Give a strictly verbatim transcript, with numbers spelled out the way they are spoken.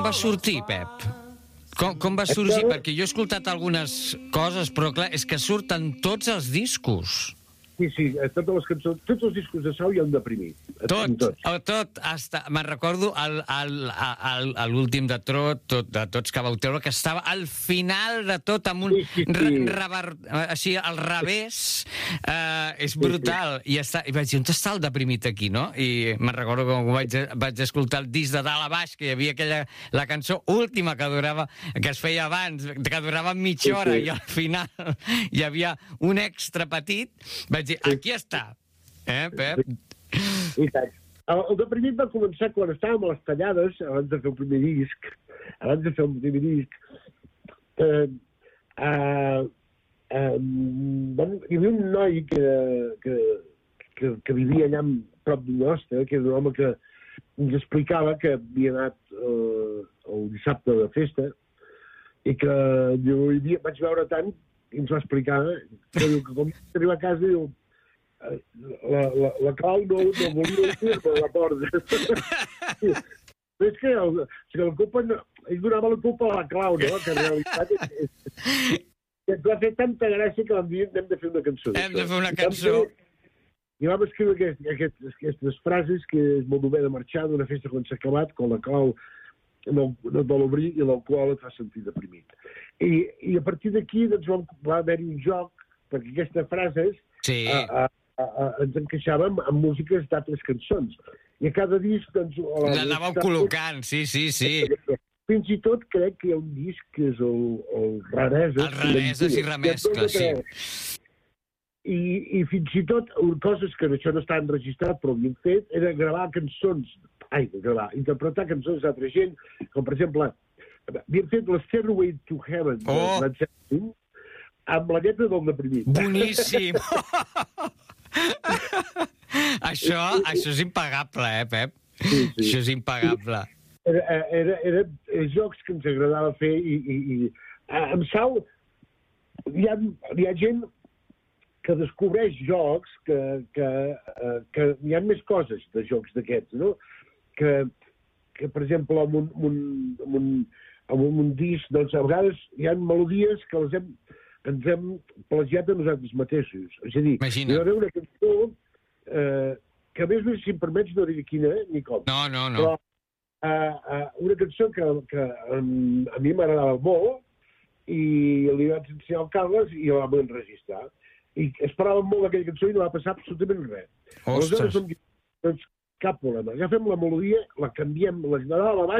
va sortir, Pep? Com, com va sorgir? Perquè jo he escoltat algunes coses, però clar, és que surten tots els discos. Sí, sí, totes les cançons, tots els discos de Sau hi ha un deprimit. Tot, tot, hasta, me'n recordo l'últim de Trot, tot, de Tots que vau treure, que estava al final de tot, amb un sí, sí, sí. Rever, així, al revés, eh, és brutal. Sí, sí. I, està, I vaig dir, on està el deprimit aquí, no? I me'n recordo com vaig, vaig escoltar el disc de dalt a baix, que hi havia aquella, la cançó última que durava, que es feia abans, que durava mitja hora, sí, sí. I al final hi havia un extra petit, vaig dir, aquí està, eh, Pep? I tant. El, el deprimit va començar quan estàvem a les tallades, abans de fer el primer disc, abans de fer el primer disc, eh, eh, eh, bueno, hi havia un noi que, que, que, que vivia allà prop d'un nostre, que era un home que ens explicava que havia anat eh, el dissabte de festa i que jo hi havia, vaig veure tant i ens va explicar que, diu, que com arriba a casa diu La, la, la clau no, no volia dir per la porta. Però és que el, que la culpa no, ell donava la culpa a la clau, no? Que en realitat és, és, ens va fer tanta gràcia que vam dir hem de fer una cançó. Hem de fer una cançó. I vam escriure aquest, aquest, aquestes frases que és molt bé de marxar d'una festa quan s'ha acabat, quan la clau no, no et vol obrir i l'alcohol et fa sentir deprimit. I, i a partir d'aquí doncs, va haver-hi un joc perquè aquestes frases sí. a, a, ens encaixàvem amb músiques d'altres cançons. I a cada disc... Doncs, l'anàveu col·locant, sí, sí, sí. Fins i tot crec que hi ha un disc que és el, el Rareses. El Rareses i Remescles, sí. I, I fins i tot, coses que això no està enregistrat però havien fet, era gravar cançons, ai, gravar, interpretar cançons d'altra gent, com per exemple, havien fet la Stairway to Heaven, oh. amb la lletra del deprimit. Boníssim! això, això és impagable, eh, Pep? Sí, sí. Això és impagable. Era, era, era, era jocs que ens agradava fer i, i, i amb Sau hi ha, hi ha gent que descobreix jocs que, que, que hi ha més coses de jocs d'aquests, no? Que, que per exemple, amb un, un, amb un, amb un disc, doncs a vegades hi ha melodies que les hem ens hem plagiat a nosaltres mateixos. És a dir, Imagina. Hi ha una cançó eh, que a més, si em permets, no diré quina ni com. No, no, no. Però eh, eh, una cançó que, que um, a mi m'agradava molt i li vaig ensenyar al Carles i la vam enregistrar. I esperàvem molt aquella cançó i no va passar absolutament res. Ostres. Aleshores, doncs, cap problema. Agafem la melodia, la canviem, la general a la baix